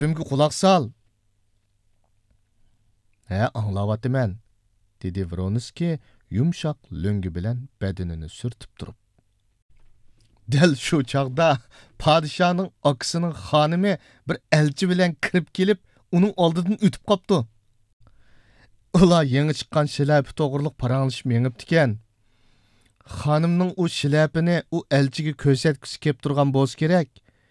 Gapimga quloq sol. Anglayapman, dedi Vronskiy yumshoq lo'ngi bilan badanini surtib turib. Dal shu chaqda podshoning akasining xonimi bir elchi bilan kirib kelib, uning oldidan o'tib qopti. Ular yangi chiqqan shilapa to'g'riliq paranglashib mengibdi ekan. Xonimning u shilapini u elchiga ko'rsatgisi kelib turgan bo'lsa kerak.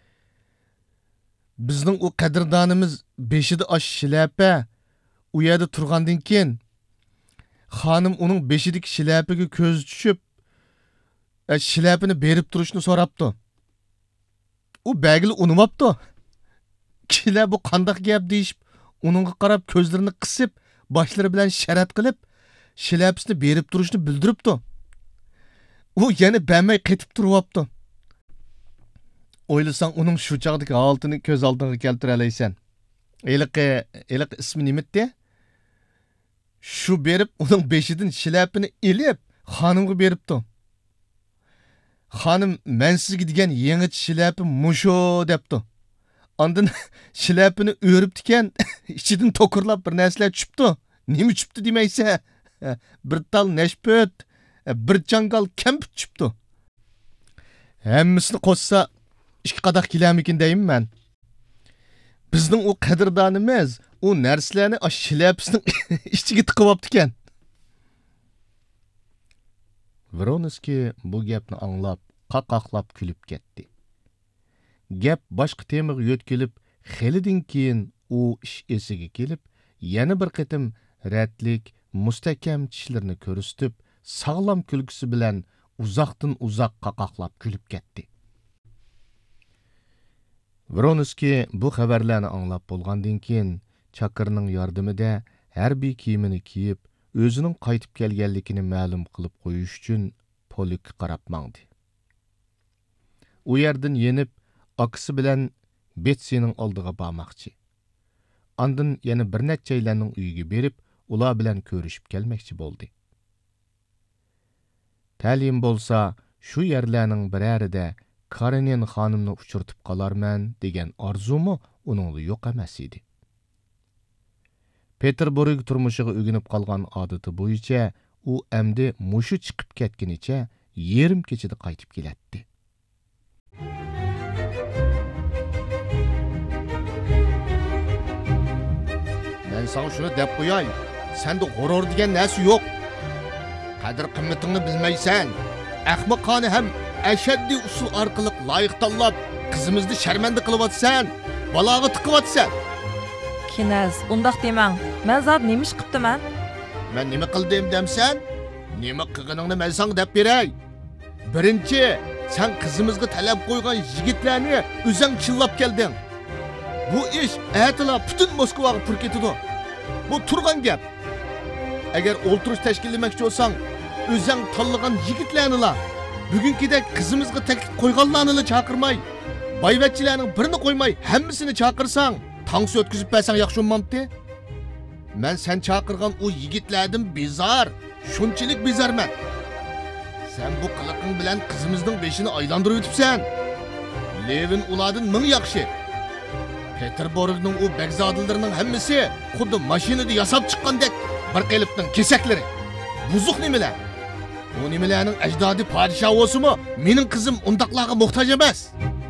Bizning u qadrdonimiz beshida osh shilapa u yerda turgandan keyin xonim uning beshidagi shilapaga ko'zi tushib, shilapini berib turishni so'rabdi. U bagili unumabdi. Kishilar bu qandoq gap deyishib, uningga qarab ko'zlarini qisib, boshlari bilan sharat qilib, shilapisini berib turishni bildiribdi. U yana bermay qetib turibdi. O'ylasang uning shu chaqdagi holatini ko'z oldingga keltira olaysan. Eliqi ismi nimati? Shu berib uning beshidan shilapini ilib xonimga beribdi. Xonim, men sizga degan yangi shilapa musho debdi. Ondan shilapini o'ribdikan, ichidan to'kirlab bir narsalar tushibdi. Nima tushibdi demaysa? Bir tal nashput, bir changal kamp tushibdi. Hammasini qo'shsa ikki qadoq kelamikin deyman. Bizning u qadrdonimiz u narsalarni shilapasining ichiga tiqibdi ekan. Vronskiy bu gapni anglab, qaqaqlab kulib ketdi. Gap boshqa temaga yo'tkilib, xelidan keyin u ish esiga kelib, yana bir qitim ratlik, mustahkam tishlarini ko'rsatib, sog'lom kulgisi bilan uzoqdan uzoq qaqaqlab kulib ketdi. Vronskiy bu xabarlarni anglab bo'lgandan keyin chaqirning yordamida harbiy kiyimini kiyib, o'zining qaytib kelganligini ma'lum qilib qo'yish uchun polkka qarab mangdi. U yerdan yenib, akasi bilan Betsining oldiga bormoqchi. Ondan yana bir nechaylarning uyiga berib, ular bilan ko'rishib kelmoqchi bo'ldi. Ta'lim bo'lsa, shu yerlarning birarida Karenin xonimni uchirtib qolarman degan orzumu uningda yo'q emas edi. Peterburg turmushiga o'ginib qolgan odati bo'yicha u endi mushu chiqib ketgunicha yarim kechada qaytib keladi. Men sana shuni deb qo'yay, senda g'urur degan narsa yo'q. Qadr qimmatingni bilmaysan. Ahmoqona ham ashaddiy usul orqali loyiq tanlab, qizimizni sharmanda qilyapsan, baloga tiqyapsan. Kinaz, undaq demang. Men zot nima ish qilibdiman? Men nima qildim demsan? Nima qilganingni men senga deb beray. Birinchi, sen qizimizga talab qo'ygan yigitlarni o'zing chillab kelding. Bu ish atila butun Moskvaga pur ketdi. Bu turgan gap. Agar o'ltirish tashkillamoqchi bo'lsang, o'zing tanlagan yigitlarni bugünkidek qizimizga taklif qo'yganlarni chaqirmay, boyvachchilarning birini qo'ymay, hammasini chaqirsang, tansi o'tkazib bersan yaxshi bo'lmamdi? Men sen chaqirgan u yigitlardan bezor, shunchalik bezorman. Sen bu qiliqing bilan qizimizning beshini aylantirib o'tibsan. Levin ulardan ming yaxshi. Peterburgning u begzodilarining hammasi xuddi mashinada yasab chiqqandek bir qilibning kesaklari. Buzuq nimalar? Bu nimalarning ajdodi podsho bo'lsa-mu, mening qizim undaqlarga muhtoj emas.